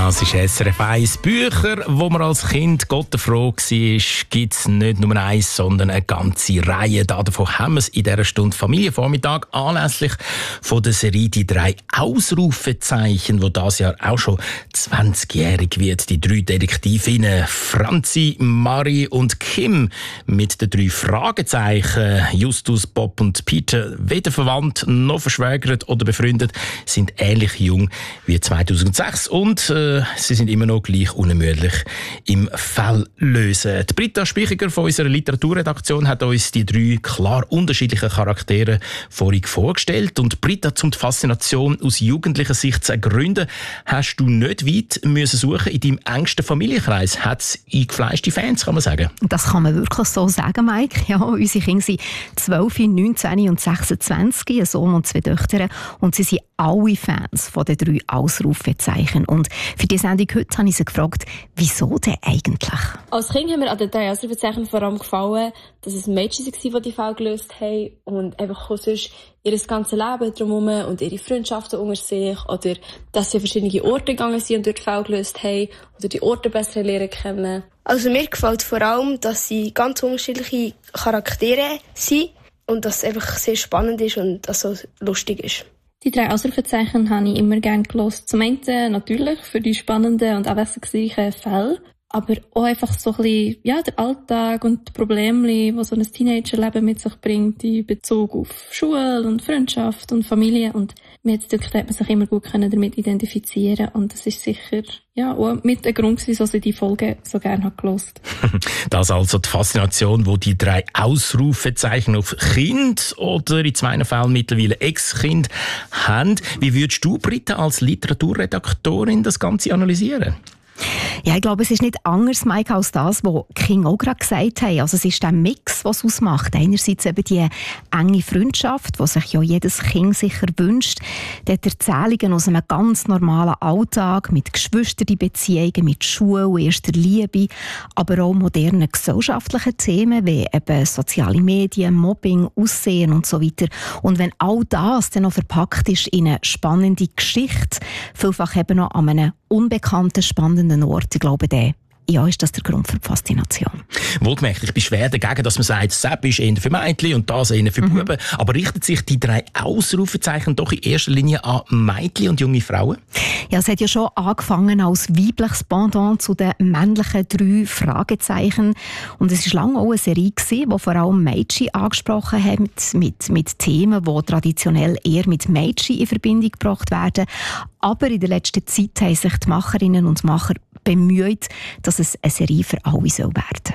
Das ist SRF 1. Bücher, wo man als Kind Gott froh war, gibt es nicht nur eins, sondern eine ganze Reihe. Davon haben wir es in dieser Stunde Familienvormittag anlässlich von der Serie «Die 3 Ausrufezeichen», wo das Jahr auch schon 20-jährig wird. Die 3 Detektivinnen Franzi, Marie und Kim mit den 3 Fragezeichen. Justus, Bob und Peter, weder verwandt noch verschwägert oder befreundet, sind ähnlich jung wie 2006 und sie sind immer noch gleich unermüdlich im Fall lösen. Die Britta Spichiger von unserer Literaturredaktion hat uns die 3 klar unterschiedlichen Charaktere vorhin vorgestellt. Und Britta, um die Faszination aus jugendlicher Sicht zu ergründen, hast du nicht weit müssen suchen in deinem engsten Familienkreis. Hat es eingefleischte Fans, kann man sagen? Das kann man wirklich so sagen, Mike. Ja, unsere Kinder sind 12, 19 und 26, ein Sohn und 2 Töchter. Und sie sind alle Fans von den 3 Ausrufezeichen. Und für die Sendung heute habe ich sie gefragt, wieso denn eigentlich? Als Kind haben mir an den 3 Ausrufezeichen vor allem gefallen, dass es Mädchen waren, die Fall gelöst haben und einfach sonst ihr ganzes Leben drumherum und ihre Freundschaften unter sich oder dass sie an verschiedene Orte gegangen sind und dort Fall gelöst haben oder die Orte besser lernen kennen. Also mir gefällt vor allem, dass sie ganz unterschiedliche Charaktere sind und dass es einfach sehr spannend ist und dass es lustig ist. Die 3 Ausrufezeichen habe ich immer gerne gehört. Zum einen natürlich für die spannenden und abwechslungsreichen Fälle, aber auch einfach so ein bisschen, ja, der Alltag und die Probleme, die so ein Teenagerleben mit sich bringt, in Bezug auf Schule und Freundschaft und Familie. Und mir hat man sich immer gut damit identifizieren und das ist sicher, ja, auch mit ein Grund, wieso ich die Folge so gerne gehört habe. Das also die Faszination, die die 3 Ausrufezeichen auf Kind oder in 2 Fällen mittlerweile Ex-Kind haben. Wie würdest du, Britta, als Literaturredaktorin das Ganze analysieren? Ja, ich glaube, es ist nicht anders, Mike, als das, was King auch gerade gesagt haben. Also es ist der Mix, was es ausmacht. Einerseits eben die enge Freundschaft, die sich ja jedes Kind sicher wünscht. Dann die Erzählungen aus einem ganz normalen Alltag mit Geschwisterbeziehungen, mit Schule, erster Liebe, aber auch modernen gesellschaftlichen Themen wie eben soziale Medien, Mobbing, Aussehen und so weiter. Und wenn all das dann noch verpackt ist in eine spannende Geschichte, vielfach eben noch an einem unbekannten, spannenden Ort, ich glaube, ja, ist das der Grund für die Faszination. Wohlgemerkt, ich bin schwer dagegen, dass man sagt, Sepp ist eher für Mädchen und das eher für Buben. Aber richten sich die 3 Ausrufezeichen doch in erster Linie an Mädchen und junge Frauen? Ja, es hat ja schon angefangen als weibliches Pendant zu den männlichen 3 Fragezeichen. Und es war lange auch eine Serie, die vor allem Mädchen angesprochen hat, mit Themen, die traditionell eher mit Mädchen in Verbindung gebracht werden. Aber in der letzten Zeit haben sich die Macherinnen und Macher bemüht, dass es eine Serie für alle werden soll.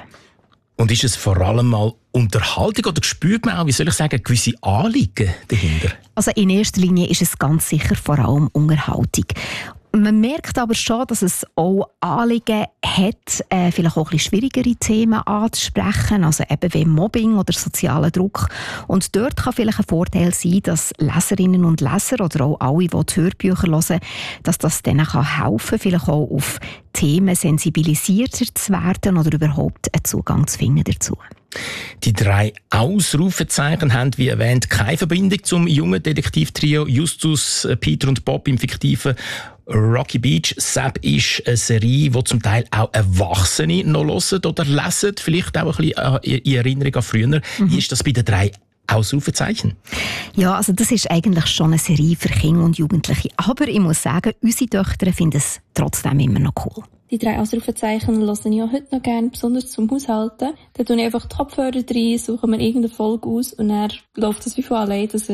Und ist es vor allem mal Unterhaltung oder spürt man auch, wie soll ich sagen, gewisse Anliegen dahinter? Also in erster Linie ist es ganz sicher vor allem Unterhaltung. Man merkt aber schon, dass es auch Anliegen hat, vielleicht auch ein bisschen schwierigere Themen anzusprechen, also eben wie Mobbing oder sozialer Druck. Und dort kann vielleicht ein Vorteil sein, dass Leserinnen und Leser oder auch alle, die die Hörbücher hören, dass das denen helfen kann, vielleicht auch auf Themen sensibilisierter zu werden oder überhaupt einen Zugang zu finden dazu. Die 3 Ausrufezeichen haben, wie erwähnt, keine Verbindung zum jungen Detektivtrio Justus, Peter und Bob im fiktiven Rocky Beach. Sepp ist eine Serie, die zum Teil auch Erwachsene noch hören oder lesen, vielleicht auch ein bisschen in Erinnerung an früher. Wie ist das bei den 3 Ausrufezeichen? Ja, also das ist eigentlich schon eine Serie für Kinder und Jugendliche. Aber ich muss sagen, unsere Töchter finden es trotzdem immer noch cool. Die 3 Ausrufezeichen höre ich auch heute noch gerne, besonders zum Haushalten. Da tue ich einfach die Kopfhörer rein, suche mir irgendeine Folge aus und dann läuft das wie von allein. Das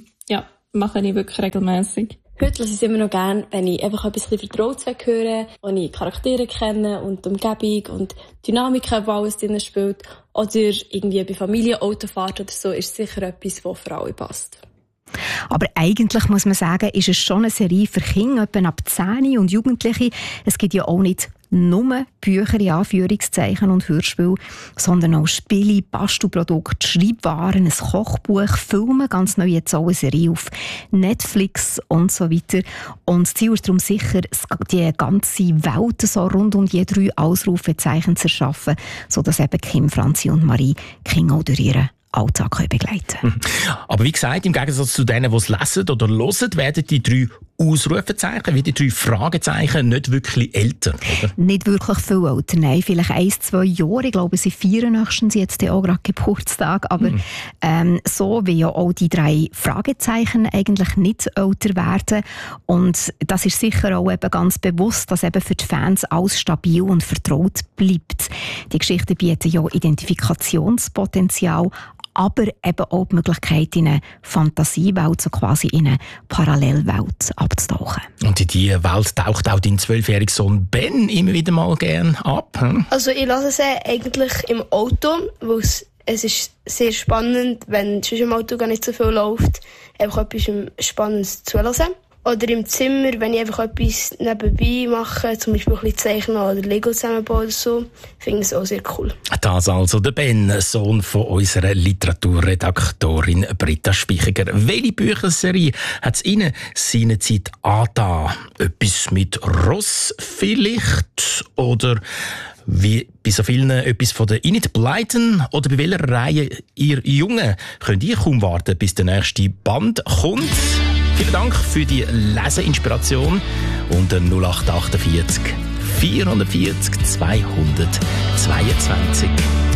mache ich wirklich regelmässig. Heute lasse ich es immer noch gerne, wenn ich einfach ein bisschen vertraut höre, wo ich Charaktere kenne und die Umgebung und die Dynamik, die alles drin spielt. Oder irgendwie bei Familienautofahrt oder so, ist sicher etwas, das für alle passt. Aber eigentlich muss man sagen, ist es schon eine Serie für Kinder, etwa ab 10 und Jugendliche. Es gibt ja auch nicht nur Bücher in Anführungszeichen und Hörspiele, sondern auch Spiele, Bastelprodukte, Schreibwaren, ein Kochbuch, Filme, ganz neu jetzt auch eine Serie auf Netflix und so weiter. Und das Ziel ist darum sicher, die ganze Welt so rund um die 3 Ausrufezeichen zu erschaffen, sodass eben Kim, Franzi und Marie Kinder auch durch ihren Alltag begleiten können. Aber wie gesagt, im Gegensatz zu denen, die es lesen oder hören, werden die 3 Ausrufezeichen, wie die 3 Fragezeichen, nicht wirklich älter, oder? Nicht wirklich viel älter, nein. Vielleicht 1-2 Jahre. Ich glaube, sie feiern nächstens jetzt auch gerade Geburtstag. Aber so wie ja auch die 3 Fragezeichen eigentlich nicht älter werden. Und das ist sicher auch eben ganz bewusst, dass eben für die Fans alles stabil und vertraut bleibt. Die Geschichten bieten ja Identifikationspotenzial, aber eben auch die Möglichkeit, in eine Fantasiewelt, so quasi in eine Parallelwelt abzutauchen. Und in diese Welt taucht auch dein 12-jähriger Sohn Ben immer wieder mal gerne ab. Also ich höre sie eigentlich im Auto, weil es ist sehr spannend, wenn es im Auto gar nicht so viel läuft, einfach etwas Spannendes zu hören. Oder im Zimmer, wenn ich einfach etwas nebenbei mache, zum Beispiel ein bisschen zeichnen oder Lego zusammenbauen oder so, finde ich es auch sehr cool. Das also der Ben, Sohn von unserer Literaturredaktorin Britta Spichiger. Welche Bücherserie hat es Ihnen seinerzeit angetan? Etwas mit Ross vielleicht? Oder wie bei so vielen etwas von der Enid Blyton? Oder bei welcher Reihe ihr Jungen könnt ihr kaum warten, bis der nächste Band kommt? Vielen Dank für die Leseinspiration unter 0848 440 222.